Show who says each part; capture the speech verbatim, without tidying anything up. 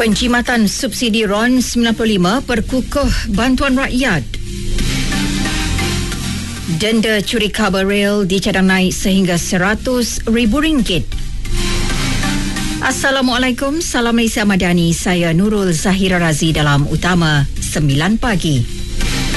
Speaker 1: Penjimatan subsidi R O N sembilan puluh lima perkukuh bantuan rakyat. Denda curi kabel rel dicadang naik sehingga seratus ribu ringgit. Assalamualaikum, salam Malaysia Madani. Saya Nurul Zahira Razi dalam Utama sembilan pagi.